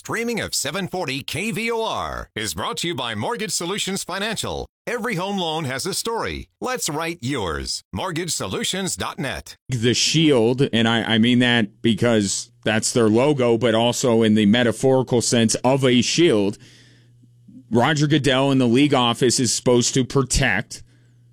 streaming of 740 KVOR is brought to you by Mortgage Solutions Financial. Every home loan has a story. Let's write yours. MortgageSolutions.net. The Shield, and I mean that because that's their logo, but also in the metaphorical sense of a shield. Roger Goodell in the league office is supposed to protect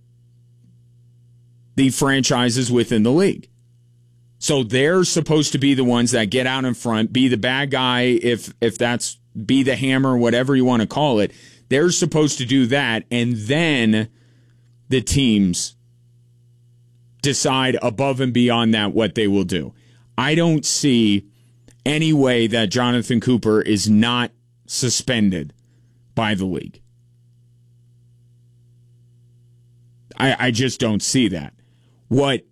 the franchises within the league. So they're supposed to be the ones that get out in front, be the bad guy, if that's be the hammer, whatever you want to call it. They're supposed to do that, and then the teams decide above and beyond that what they will do. I don't see any way that Jonathan Cooper is not suspended by the league. I just don't see that. What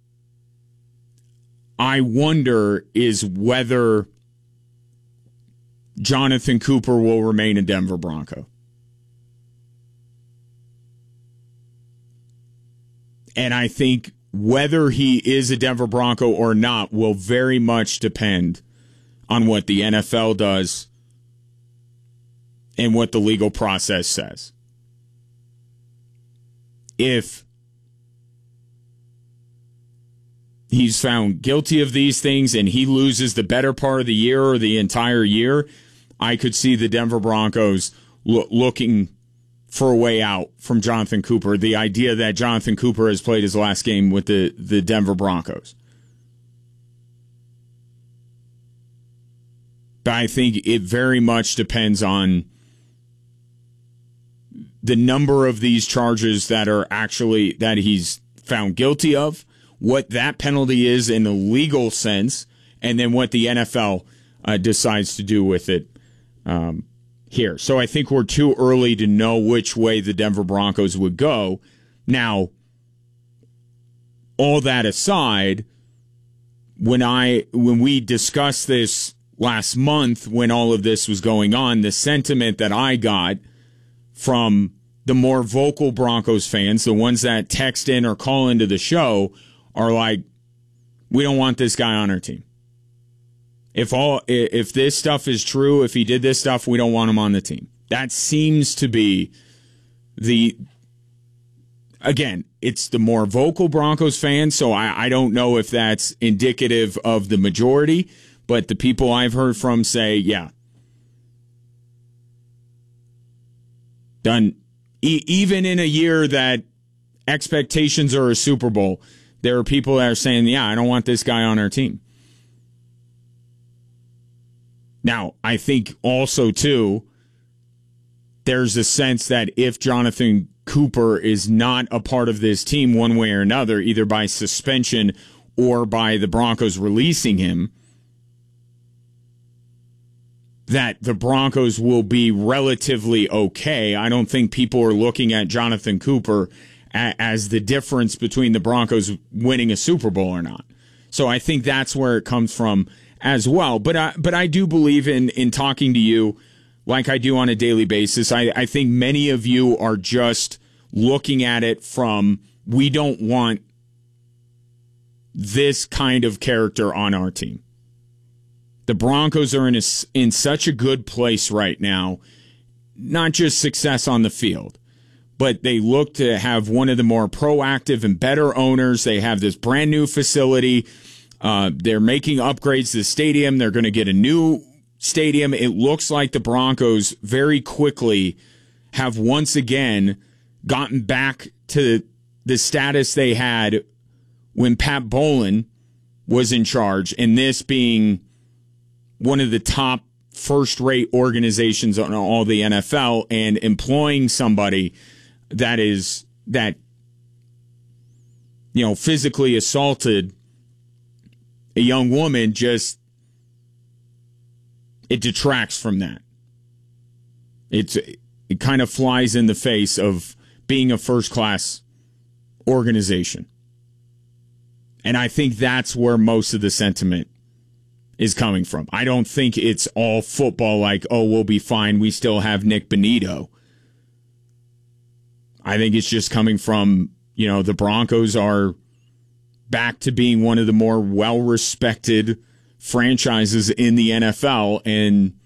I wonder is whether Jonathan Cooper will remain a Denver Bronco. And I think whether he is a Denver Bronco or not will very much depend on what the NFL does and what the legal process says. If he's found guilty of these things and he loses the better part of the year or the entire year, I could see the Denver Broncos looking for a way out from Jonathan Cooper. The idea that Jonathan Cooper has played his last game with the Denver Broncos. But I think it very much depends on the number of these charges that are actually that he's found guilty of, what that penalty is in a legal sense, and then what the NFL decides to do with it here. So I think we're too early to know which way the Denver Broncos would go. Now, all that aside, when we discussed this last month, when all of this was going on, the sentiment that I got from the more vocal Broncos fans, the ones that text in or call into the show, are like, we don't want this guy on our team. If this stuff is true, if he did this stuff, we don't want him on the team. That seems to be again, it's the more vocal Broncos fans, so I don't know if that's indicative of the majority, but the people I've heard from say, yeah. Done. Even in a year that expectations are a Super Bowl, there are people that are saying, yeah, I don't want this guy on our team. Now, I think also, too, there's a sense that if Jonathan Cooper is not a part of this team one way or another, either by suspension or by the Broncos releasing him, that the Broncos will be relatively okay. I don't think people are looking at Jonathan Cooper as the difference between the Broncos winning a Super Bowl or not. So I think that's where it comes from as well. But I do believe in talking to you like I do on a daily basis. I think many of you are just looking at it from, we don't want this kind of character on our team. The Broncos are in such a good place right now, not just success on the field, but they look to have one of the more proactive and better owners. They have this brand new facility. They're making upgrades to the stadium. They're going to get a new stadium. It looks like the Broncos very quickly have once again gotten back to the status they had when Pat Bowlen was in charge, and this being one of the top first-rate organizations on all the NFL, and employing somebody that physically assaulted a young woman, just it detracts from that. It kind of flies in the face of being a first-class organization. And I think that's where most of the sentiment is coming from. I don't think it's all football like, oh, we'll be fine, we still have Nick Bonito. I think it's just coming from, the Broncos are back to being one of the more well-respected franchises in the NFL, and